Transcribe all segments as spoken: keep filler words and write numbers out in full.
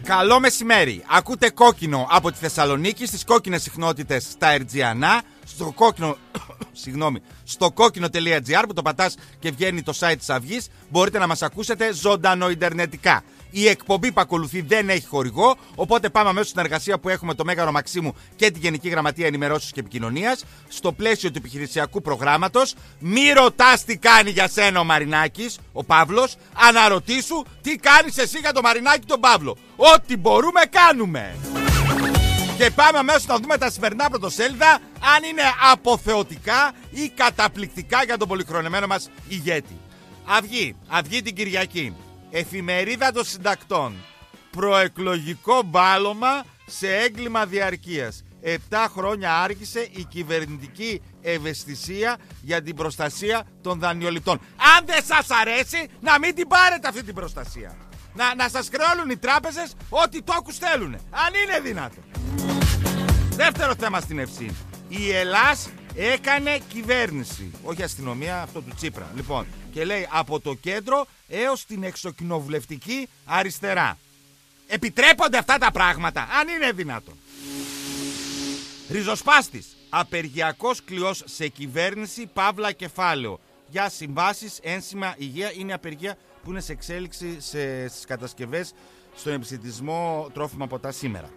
Καλό μεσημέρι. Ακούτε Κόκκινο από τη Θεσσαλονίκη στις κόκκινες συχνότητες στα Ερτζιανά. Στο κόκκινο, συγγνώμη, στο κόκκινο.gr που το πατάς και βγαίνει το site της Αυγής. Μπορείτε να μας ακούσετε ζωντανοιντερνετικά. Η εκπομπή που ακολουθεί δεν έχει χορηγό, οπότε πάμε αμέσως στην εργασία που έχουμε το Μέγαρο Μαξίμου και τη Γενική Γραμματεία Ενημερώσεως και Επικοινωνίας. Στο πλαίσιο του επιχειρησιακού προγράμματος, μη ρωτάς τι κάνει για σένα ο Μαρινάκης, ο Παύλος, αναρωτήσου τι κάνεις εσύ για το Μαρινάκη τον Παύλο. Ό,τι μπορούμε κάνουμε. Και πάμε αμέσως να δούμε τα σημερινά πρωτοσέλιδα, αν είναι αποθεωτικά ή καταπληκτικά για τον πολυχρονεμένο μας ηγέτη. Αυγή, Αυγή την Κυριακή. Εφημερίδα των Συντακτών. Προεκλογικό μπάλωμα σε έγκλημα διαρκείας. Επτά χρόνια άργησε η κυβερνητική ευαισθησία για την προστασία των δανειοληπτών. Αν δεν σας αρέσει, να μην την πάρετε αυτή την προστασία. Να, να σας κρεώνουν οι τράπεζες ό,τι τόκους θέλουν. Αν είναι δυνατό. Δεύτερο θέμα στην Ευσύνη. Η Ελλάς έκανε κυβέρνηση. Όχι αστυνομία, αυτό του Τσίπρα. Λοιπόν, και λέει από το κέντρο έως την εξοκοινοβουλευτική αριστερά. Επιτρέπονται αυτά τα πράγματα, αν είναι δυνατόν. Ριζοσπάστης. Απεργιακός κλειός σε κυβέρνηση, παύλα κεφάλαιο. Για συμβάσεις, ένσημα, υγεία. Είναι απεργία που είναι σε εξέλιξη σε, στις κατασκευές στον επιστημισμό τρόφιμα ποτά σήμερα.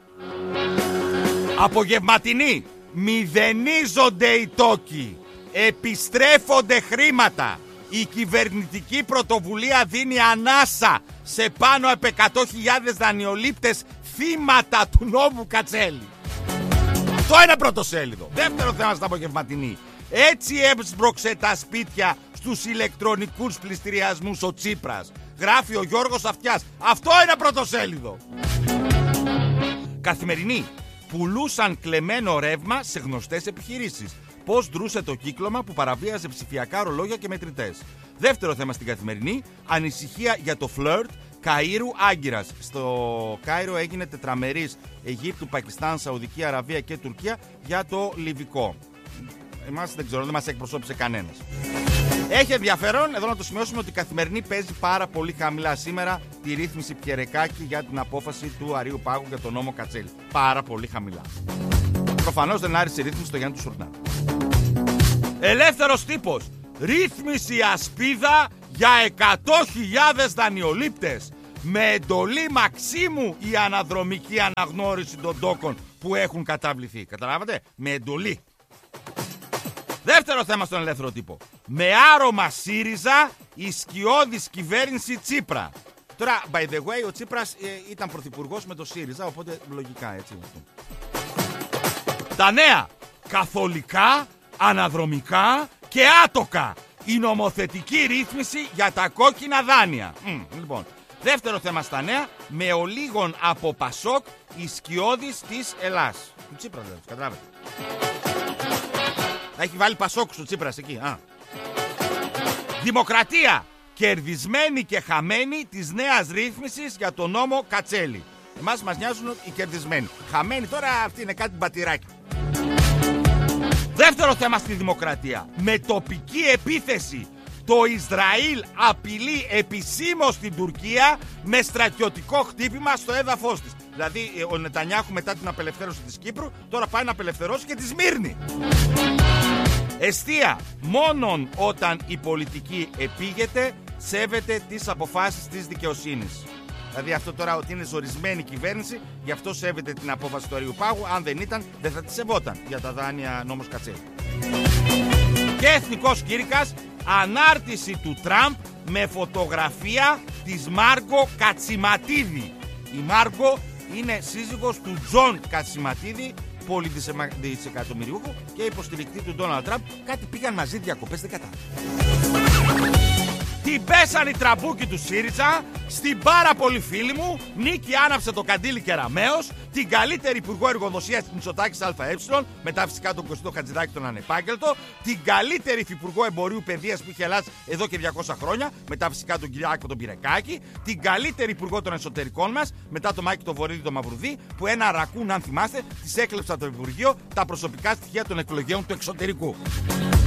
Απογευματινή. Μηδενίζονται οι τόκοι. Επιστρέφονται χρήματα. Η κυβερνητική πρωτοβουλία δίνει ανάσα σε πάνω από εκατό χιλιάδες δανειολήπτες θύματα του νόμου Κατσέλη. Αυτό είναι πρωτοσέλιδο. Δεύτερο θέμα στα απογευματινή. Έτσι έσπρωξε τα σπίτια στους ηλεκτρονικούς πληστηριασμούς ο Τσίπρας. Γράφει ο Γιώργος Αυτιάς. Αυτό είναι πρωτοσέλιδο. Καθημερινή. Πουλούσαν κλεμμένο ρεύμα σε γνωστές επιχειρήσεις. Πώς δρούσε το κύκλωμα που παραβίαζε ψηφιακά ρολόγια και μετρητές. Δεύτερο θέμα στην Καθημερινή. Ανησυχία για το φλερτ Καΐρου Άγκυρας. Στο Κάιρο έγινε τετραμερής Αιγύπτου, Πακιστάν, Σαουδική Αραβία και Τουρκία για το Λιβικό. Εμάς δεν ξέρω, δεν μας εκπροσώπησε κανένας. Έχει ενδιαφέρον εδώ να το σημειώσουμε ότι η Καθημερινή παίζει πάρα πολύ χαμηλά σήμερα τη ρύθμιση Πιερεκάκη για την απόφαση του Αρείου Πάγου για τον νόμο Κατσέλη. Πάρα πολύ χαμηλά. Προφανώς δεν άρισε η ρύθμιση στο Γιάννη του Σουρνά. Ελεύθερος τύπος. Ρύθμιση ασπίδα για εκατό χιλιάδες δανειολήπτες. Με εντολή Μαξίμου η αναδρομική αναγνώριση των τόκων που έχουν καταβληθεί. Καταλάβατε? Με εντολή. Δεύτερο θέμα στον ελεύθερο τύπο. Με άρωμα ΣΥΡΙΖΑ η σκιώδης κυβέρνηση Τσίπρα. Τώρα, by the way, ο Τσίπρας ε, ήταν πρωθυπουργός με το ΣΥΡΙΖΑ, οπότε λογικά έτσι. Τα νέα. Καθολικά, αναδρομικά και άτοκα. Η νομοθετική ρύθμιση για τα κόκκινα δάνεια. Mm, λοιπόν, δεύτερο θέμα στα νέα. Με ολίγων από Πασόκ η σκιώδης της Ελλάς. Του Τσίπρα δηλαδή, καταλάβετε. Έχει βάλει Πασόκ στο Τσίπρας εκεί. Α. Δημοκρατία. Κερδισμένη και χαμένη της νέας ρύθμισης για τον νόμο Κατσέλη. Εμάς μας νοιάζουν οι κερδισμένοι. Χαμένοι τώρα αυτή είναι κάτι μπατηράκι. Δεύτερο θέμα στη Δημοκρατία. Με τοπική επίθεση. Το Ισραήλ απειλεί επισήμως την Τουρκία με στρατιωτικό χτύπημα στο έδαφος της. Δηλαδή ο Νετανιάχου μετά την απελευθέρωση της Κύπρου τώρα πάει να απελευθερώσει και τη Σμύρνη. Εστία. Μόνον όταν η πολιτική επήγεται σέβεται τις αποφάσεις της δικαιοσύνης. Δηλαδή αυτό τώρα ότι είναι ζορισμένη κυβέρνηση, γι' αυτό σέβεται την απόφαση του Αρείου Πάγου. Αν δεν ήταν, δεν θα τη σεβόταν για τα δάνεια νόμος Κατσέλη. Και εθνικός κήρυκας, ανάρτηση του Τραμπ με φωτογραφία της Μάργκο Κατσιματίδη. Η Μάργκο είναι σύζυγος του Τζον Κατσιματίδη, πολυδισεκατομμυριούχου και υποστηρικτή του Ντόναλντ Τραμπ. Κάτι πήγαν μαζί διακοπές, δεν κατάλαβα. Την πέσαν οι τραμπούκοι του ΣΥΡΙΖΑ. Στην πάρα πολύ φίλη μου Νίκη άναψε το καντήλι Κεραμέως. Την καλύτερη υπουργό εργοδοσίας της Μητσοτάκης ΑΕ, μετά φυσικά τον Κωστό Χατζηδάκη τον ανεπάγγελτο. Την καλύτερη υφυπουργό εμπορίου παιδείας που είχε Ελλάδα εδώ και διακόσια χρόνια, μετά φυσικά τον Κυριάκο τον Πυρεκάκη. Την καλύτερη υπουργό των εσωτερικών μας, μετά τον Μάκη τον Βορύδη τον Μαυρουδί, που ένα ρακούν, αν θυμάστε, της έκλεψε από το Υπουργείο τα προσωπικά στοιχεία των εκλογέων του εξωτερικού.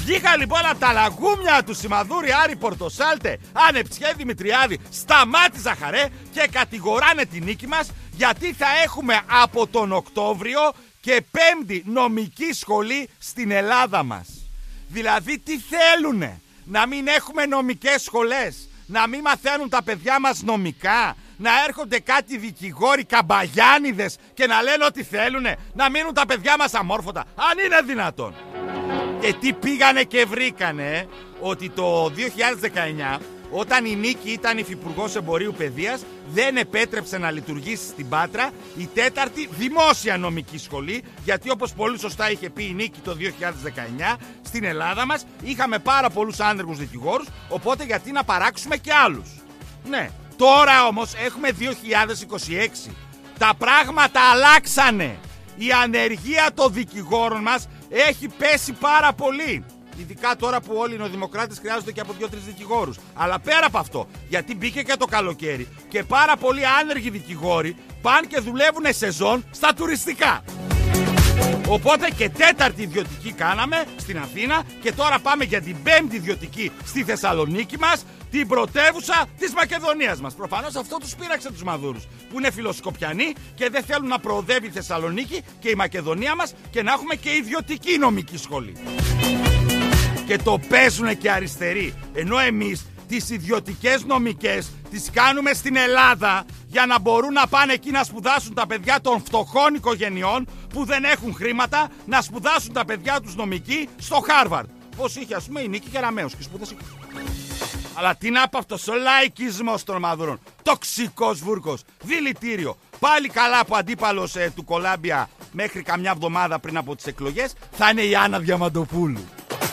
Βγήκα λοιπόν από τα λαγούμια του Σιμαδούρη, Άρη Πορτοσάλτε, Ανεψιέ Δημητριάδη, Σταμάτη Ζαχαρέ και κατηγοράνε τη νίκη μας γιατί θα έχουμε από τον Οκτώβριο και πέμπτη νομική σχολή στην Ελλάδα μας. Δηλαδή τι θέλουνε, να μην έχουμε νομικές σχολές, να μην μαθαίνουν τα παιδιά μας νομικά, να έρχονται κάτι δικηγόροι καμπαγιάνιδες και να λένε ό,τι θέλουνε, να μείνουν τα παιδιά μας αμόρφωτα, αν είναι δυνατόν. Και τι πήγανε και βρήκανε, ότι το δύο χιλιάδες δεκαεννιά, όταν η Νίκη ήταν υφυπουργός εμπορίου παιδείας, δεν επέτρεψε να λειτουργήσει στην Πάτρα η τέταρτη δημόσια νομική σχολή, γιατί όπως πολύ σωστά είχε πει η Νίκη το δύο χιλιάδες δεκαεννιά, στην Ελλάδα μας είχαμε πάρα πολλούς άνεργους δικηγόρους, οπότε γιατί να παράξουμε και άλλους. Ναι, τώρα όμως έχουμε δύο χιλιάδες είκοσι έξι. Τα πράγματα αλλάξανε. Η ανεργία των δικηγόρων μας έχει πέσει πάρα πολύ. Ειδικά τώρα που όλοι οι νεοδημοκράτες χρειάζονται και από δύο-τρεις δικηγόρους. Αλλά πέρα από αυτό, γιατί μπήκε και το καλοκαίρι και πάρα πολλοί άνεργοι δικηγόροι πάνε και δουλεύουν σεζόν στα τουριστικά. Οπότε και τέταρτη ιδιωτική κάναμε στην Αθήνα και τώρα πάμε για την πέμπτη ιδιωτική στη Θεσσαλονίκη μας, την πρωτεύουσα της Μακεδονίας μας. Προφανώς αυτό τους πείραξε τους Μαδούρους, που είναι φιλοσκοπιανοί και δεν θέλουν να προοδεύει η Θεσσαλονίκη και η Μακεδονία μας και να έχουμε και ιδιωτική νομική σχολή. Και το παίζουνε και αριστεροί, ενώ εμείς τις ιδιωτικές νομικές τις κάνουμε στην Ελλάδα για να μπορούν να πάνε εκεί να σπουδάσουν τα παιδιά των φτωχών οικογενειών που δεν έχουν χρήματα, να σπουδάσουν τα παιδιά τους νομική στο Χάρβαρντ. Πώς είχε ας πούμε η Νίκη Κεραμέως και σπούδασε. Αλλά τι να πω αυτός ο λαϊκισμός των Μαδούρων. Τοξικός βούρκος, δηλητήριο. Πάλι καλά που αντίπαλος ε, του Κολάμπια μέχρι καμιά εβδομάδα πριν από τις εκλογές θα είναι η Άννα Διαμαντοπούλου.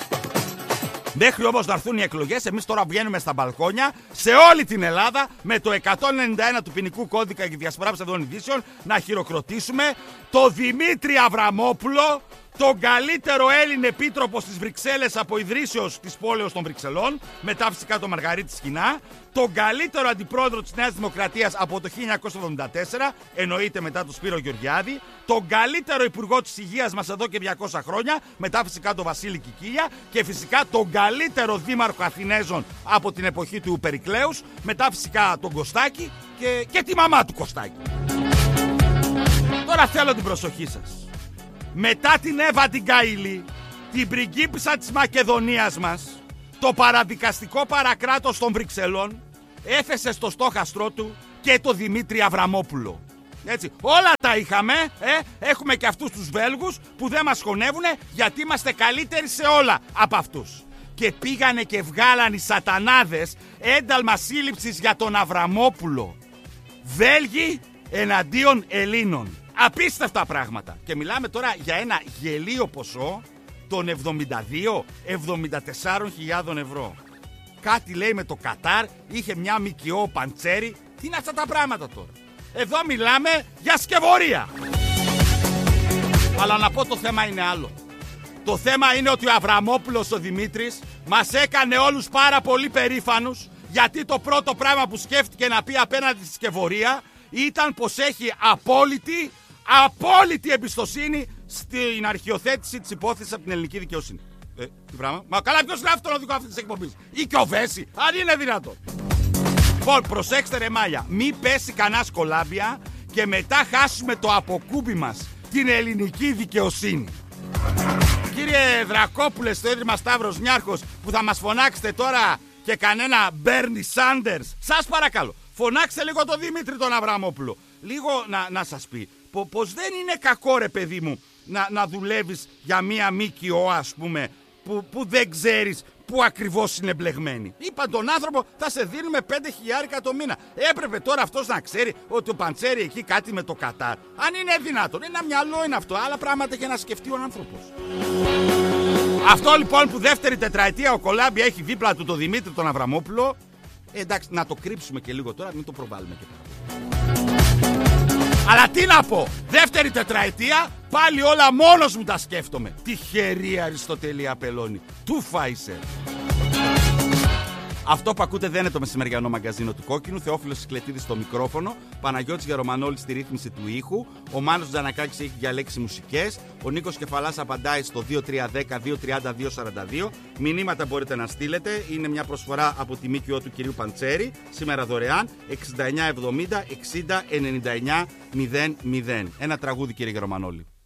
Μέχρι όμως να έρθουν οι εκλογές, εμείς τώρα βγαίνουμε στα μπαλκόνια σε όλη την Ελλάδα με το εκατόν ενενήντα ένα του ποινικού κώδικα για διασπορά ψευδών ειδήσεων να χειροκροτήσουμε το Δημήτρη Αβραμόπουλο, τον καλύτερο Έλλην επίτροπο στις Βρυξέλλες από ιδρύσεως της πόλεως των Βρυξελών, μετά φυσικά τον Μαργαρίτη Σκινά, τον καλύτερο αντιπρόεδρο της Νέας Δημοκρατίας από το χίλια εννιακόσια εβδομήντα τέσσερα, εννοείται μετά τον Σπύρο Γεωργιάδη, τον καλύτερο υπουργό της υγείας μας εδώ και διακόσια χρόνια, μετά φυσικά τον Βασίλη Κικίλια και φυσικά τον καλύτερο δήμαρχο Αθηνέζων από την εποχή του Περικλέους, μετά φυσικά τον Κωστάκη και, και τη μαμά του Κωστάκη. Τώρα θέλω την προσοχή σας. Μετά την Εύα την Καΐλη, την πριγκίπισσα της Μακεδονίας μας, το παραδικαστικό παρακράτος των Βρυξελών έθεσε στο στόχαστρό του και το Δημήτρη Αβραμόπουλο. Έτσι, όλα τα είχαμε, ε, έχουμε και αυτούς τους Βέλγους που δεν μας χωνεύουνε γιατί είμαστε καλύτεροι σε όλα από αυτούς. Και πήγανε και βγάλαν οι σατανάδες ένταλμα σύλληψης για τον Αβραμόπουλο. Βέλγοι εναντίον Ελλήνων. Απίστευτα πράγματα. Και μιλάμε τώρα για ένα γελίο ποσό των εβδομήντα δύο με εβδομήντα τέσσερις χιλιάδες ευρώ. Κάτι λέει με το Κατάρ, είχε μια ΜΚΟ Παντσέρι. Τι είναι αυτά τα πράγματα τώρα? Εδώ μιλάμε για σκευωρία. Αλλά να πω το θέμα είναι άλλο. Το θέμα είναι ότι ο Αβραμόπουλος ο Δημήτρης μας έκανε όλους πάρα πολύ περήφανους, γιατί το πρώτο πράγμα που σκέφτηκε να πει απέναντι στη σκευωρία ήταν πως έχει απόλυτη Απόλυτη εμπιστοσύνη στην αρχιοθέτηση της υπόθεσης από την ελληνική δικαιοσύνη. Ε, τι πράγμα? Μα καλά, ποιος γράφει τον οδικό αυτής της εκπομπής? Ή και ο Βέση, αν είναι δυνατόν. Λοιπόν, προσέξτε ρε μάλια, μη πέσει κανένα Κολάμπια και μετά χάσουμε το αποκούμπι μας, την ελληνική δικαιοσύνη. Κύριε Δρακόπουλε, στο Ίδρυμα Σταύρος Νιάρχος, που θα μας φωνάξετε τώρα και κανένα Μπέρνι Σάντερς, σας παρακαλώ, φωνάξτε λίγο τον Δημήτρη τον Αβραμόπουλο. Λίγο να, να σας πει πως δεν είναι κακό ρε παιδί μου να, να δουλεύεις για μία ΜΚΟ ας πούμε που, που δεν ξέρεις πού ακριβώς είναι μπλεγμένη. Είπαν τον άνθρωπο θα σε δίνουμε πέντε χιλιάρικα το μήνα. Έπρεπε τώρα αυτός να ξέρει ότι ο Παντσέρι εκεί κάτι με το Κατάρ. Αν είναι δυνατόν, ένα μυαλό είναι αυτό, άλλα πράγματα και να σκεφτεί ο άνθρωπος. Αυτό λοιπόν που δεύτερη τετραετία ο Κολάμπια έχει δίπλα του το Δημήτρη τον Αβραμόπουλο, ε, εντάξει να το κρύψουμε και λίγο τώρα, μην το προβάλλουμε και πάρα. Αλλά τι να πω, δεύτερη τετραετία πάλι όλα μόνος μου τα σκέφτομαι. Τυχερή Αριστοτέλεια Πελώνη, του φάισε. Αυτό που ακούτε δεν είναι το μεσημεριανό μαγκαζίνο του Κόκκινου. Θεόφιλος Σικλετίδης στο μικρόφωνο. Παναγιώτης Γερομανόλης στη ρύθμιση του ήχου. Ο Μάνος Τζανακάκης έχει διαλέξει μουσικές. Ο Νίκος Κεφαλάς απαντάει στο δύο τρία ένα μηδέν δύο τρία δύο σαράντα δύο. Μηνύματα μπορείτε να στείλετε. Είναι μια προσφορά από τη ΜΚΟ του κυρίου Παντσέρη. Σήμερα δωρεάν. εξήντα εννιά εβδομήντα εξήντα ενενήντα εννιά μηδέν μηδέν. Ένα τραγούδι, κύριε Γερομανόλη.